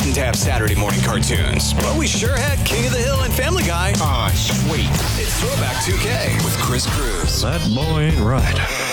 didn't have Saturday morning cartoons, but we sure had King of the Hill and Family Guy. Ah, sweet. It's Throwback 2K with Chris Cruz. That boy ain't right.